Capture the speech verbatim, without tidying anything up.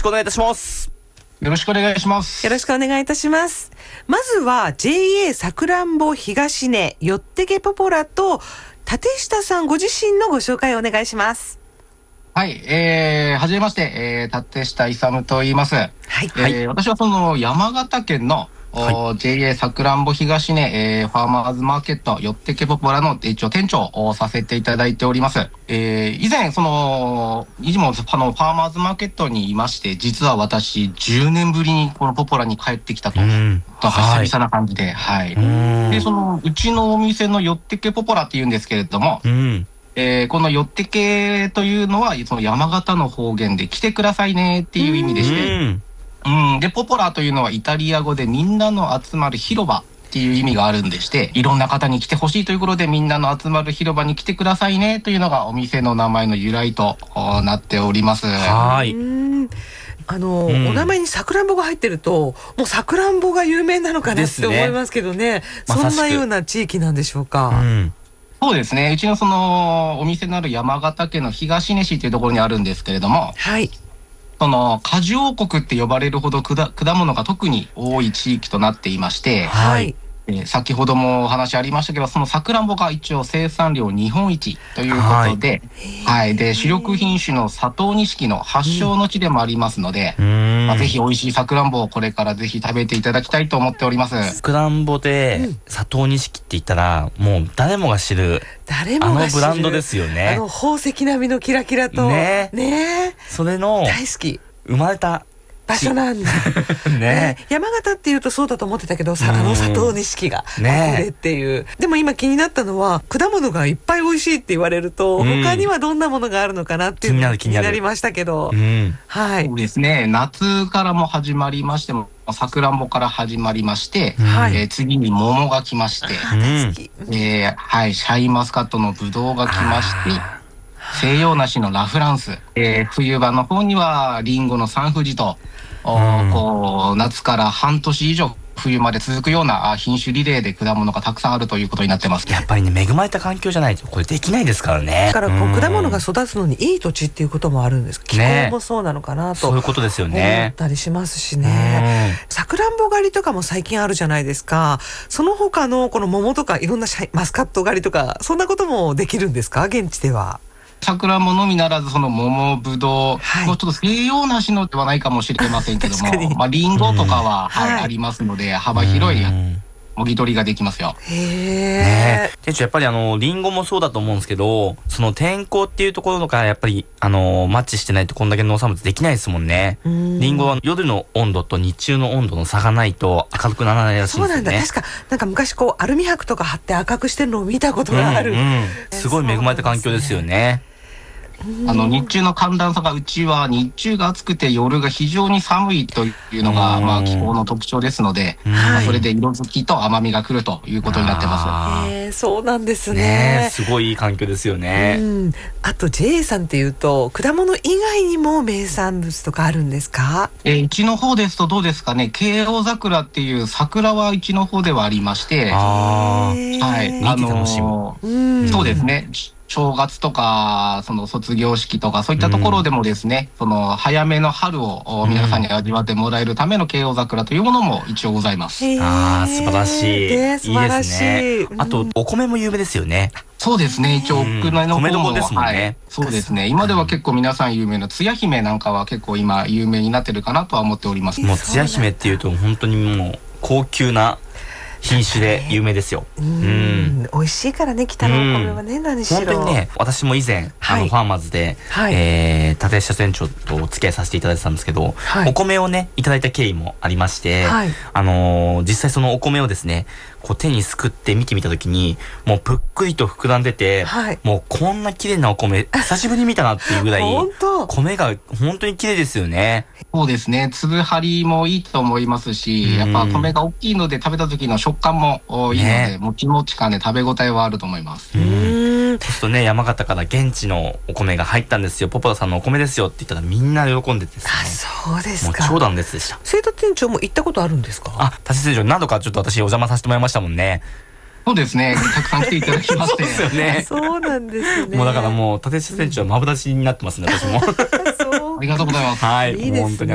くお願いいたします。 よろしくお願いします。 よろしくお願いいたします。まずは ジェイエー さくらんぼ東根よってけポポラと立下さんご自身のご紹介をお願いします。 はい、えー、はじめまして、えー、立下勇と言います。はい、えー、私はその山形県の、はい、ジェイエー さくらんぼ東根、えー、ファーマーズマーケットよってけポポラの一応店長をさせていただいております。えー、以前その以前もあのファーマーズマーケットにいまして、実は私じゅうねんぶりにこのポポラに帰ってきたと、うん、と久々な感じで、はい、はい、でそのうちのお店のよってけポポラっていうんですけれども、うん、えー、このよってけというのはその山形の方言で来てくださいねっていう意味でして、うん、うん、でポポラというのはイタリア語でみんなの集まる広場っていう意味があるんでして、いろんな方に来てほしいということでみんなの集まる広場に来てくださいねというのがお店の名前の由来となっております。 はい。 あの、うん、お名前にさくらんぼが入ってるともうさくらんぼが有名なのかなって思いますけど ね, ねそんなような地域なんでしょうか。うん、 そうですね、うちのそのお店のある山形県の東根市というところにあるんですけれども、はい、その果樹王国って呼ばれるほど果物が特に多い地域となっていまして、はい、えー、先ほどもお話ありましたけど、そのさくらんぼが一応生産量日本一ということで、はい、はい、で主力品種の佐藤錦の発祥の地でもありますので、うん、まあ、ぜひ美味しいさくらんぼをこれからぜひ食べていただきたいと思っております。 さくらんぼで佐藤錦って言ったらもう誰もが知る誰もが知るあのブランドですよね。 あの宝石並みのキラキラとねね、 それの大好き生まれた場所なんだね。山形っていうとそうだと思ってたけどさ、あの佐藤錦がこれっていう、ね、でも今気になったのは果物がいっぱい美味しいって言われると、うん、他にはどんなものがあるのかなっていうのが気になりましたけど、うん、はい、 そうですね、夏からも始まりましてもさくらんぼから始まりまして、はい、えー、次に桃が来まして、うん、えー、はい、シャインマスカットのブドウが来まして、西洋梨のラフランス、えー、冬場の方にはリンゴのサンフジと、うん、こう夏から半年以上冬まで続くような品種リレーで果物がたくさんあるということになってます。 やっぱりね、恵まれた環境じゃないとこれできないですからね。 だからこう果物が育つのにいい土地っていうこともあるんです。気候もそうなのかなと、 そういうことですよね、 思ったりしますしね。さくらんぼ狩りとかも最近あるじゃないですか。その他のこの桃とかいろんなシャイマスカット狩りとかそんなこともできるんですか、現地では。 さくらんぼのみならずその桃、ぶどう、はい、もうちょっと西洋梨のではないかもしれませんけども、まあリンゴとかは、はいはい、ありますので幅広いもぎ取りができますよ。 へえ。 店長やっぱりあのリンゴもそうだと思うんですけど、その天候っていうところからやっぱりあのマッチしてないとこんだけ農産物できないですもんね。リンゴは夜の温度と日中の温度の差がないと赤くならないらしいんですよね。 そうなんだ。確かなんか昔こうアルミ箔とか貼って赤くしてるのを見たことがある。うんうん、 すごい恵まれた環境ですよね。 あの日中の寒暖差がうちは日中が暑くて夜が非常に寒いというのがまあ気候の特徴ですので、まあ、それで色づきと甘みが来るということになってます。 へー、そうなんですね。 ね、すごいいい環境ですよね。 うん、あと ジェイエー さんっていうと果物以外にも名産物とかあるんですか？ えー、うちの方ですとどうですかね、慶応桜っていう桜はうちの方ではありまして、 あ、 はい、あのー、そうですね、正月とかその卒業式とかそういったところでもですね、うん、その早めの春を皆さんに味わってもらえるための慶応桜というものも一応ございます。 ああ、素晴らしい。 えー、素晴らしい。いいですね。あとお米も有名ですよね。 そうですね、一応奥の方も、 米どころですもんね。 はい、そうですね。今では結構皆さん有名なつや姫なんかは結構今有名になってるかなとは思っております。 もうつや姫っていうと本当にもう高級な品種で有名ですよ。 うん、美味しいからね、北のお米はね、何しろ。 本当にね、私も以前、はい、あのファーマーズで、はい、えー、立下店長とお付き合いさせていただいてたんですけど、はい、お米をねいただいた経緯もありまして、はい、あのー、実際そのお米をですねこう手にすくって見てみたときにもうぷっくりと膨らんでて、はい、もうこんな綺麗なお米久しぶりに見たなっていうぐらい米が本当に綺麗ですよね。 そうですね、粒張りもいいと思いますし、やっぱ米が大きいので食べた時の食感もいいので、ね、もちもち感で食べ応えはあると思います。 うん、そうするとね、山形から現地のお米が入ったんですよ、ポポラさんのお米ですよって言ったらみんな喜んでてですね。 あ、そうですか。 もう長蛇の列でした。 生徒店長も行ったことあるんですか？ あ、立店長何度かちょっと私お邪魔させてもらいましたもんね。 そうですね、たくさん来ていただきまして。 そうですよね。 そうなんですね。 もうだからもう立下店長はマブダチになってますね、私も。 ありがとうございます。 はい、いいですね。もう本当に